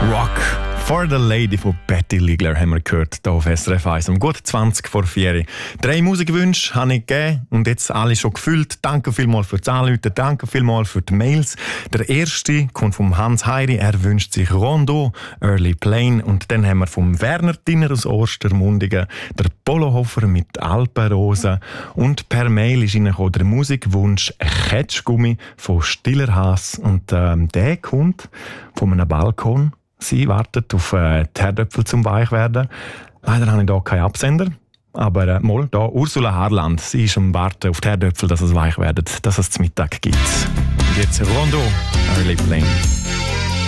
Rock for the Lady von Betty Ligler haben wir gehört, hier auf SRF 1 um gut 20 vor 4. 3 Musikwünsche habe ich gegeben und jetzt alle schon gefüllt. Danke vielmals für das Anrufen, danke vielmals für die Mails. Der erste kommt vom Hans Heiri, er wünscht sich Rondo, Early Plane. Und dann haben wir vom Werner Dinner aus Ostermundigen, der Polohofer mit Alpenrosen. Und per Mail ist reingekommen der Musikwunsch Ketschgummi von Stiller Haas. Und der kommt von einem Balkon. Sie wartet auf die Herdöpfel zum Weichwerden. Leider habe ich hier keinen Absender. Aber mal da Ursula Harland. Sie ist am Warten auf die Herdöpfel, dass es weich wird, dass es zum Mittag gibt. Und jetzt Rondo, Early Plane.